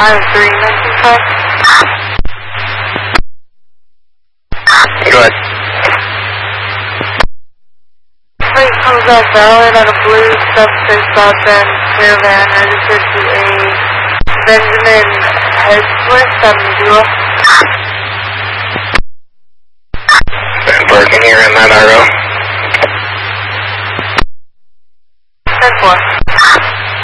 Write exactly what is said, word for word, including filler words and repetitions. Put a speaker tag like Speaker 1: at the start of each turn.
Speaker 1: five three nineteen five.
Speaker 2: Go ahead.
Speaker 1: Freight comes out valid on a blue subspace broadband caravan registered to a Benjamin Hedgesworth, seventy.
Speaker 2: Bergen here in that R